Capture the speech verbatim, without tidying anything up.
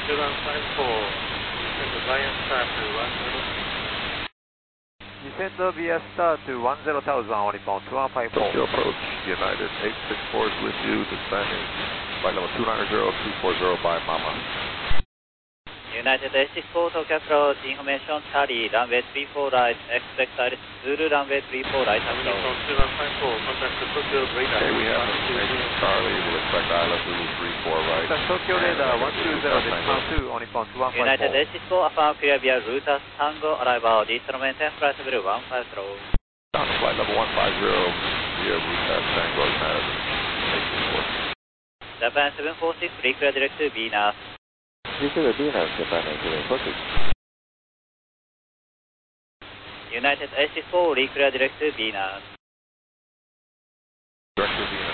two one five four, descend to Via Star to one zero. Descend via Star to one zero thousand on Nippon two one five four. Tokyo approach, United eight six four is with you, descending, flight level two nine zero, two four zero by Mama. United eight six four, Tokyo approach, information Charlie, runway three four right, expect Iris Zulu, runway three four right, Nippon approach. two one five four, contact the Tokyo radar. Okay, we have information Charlie, we'll expect I L S Zulu three four right. Tokyo radar one two zero, Descent two on Nippon two one five four. United eight six four, affirm clear via Router Tango, arrival, distro maintain flight level one five zero. Down to flight level one five zero, via Router Tango, United eight six four. Japan seven four six, reclear direct to Venus. Reclear Venus, Japan eight seven four six. United eight six four, reclear direct to Venus. Direct to Venus.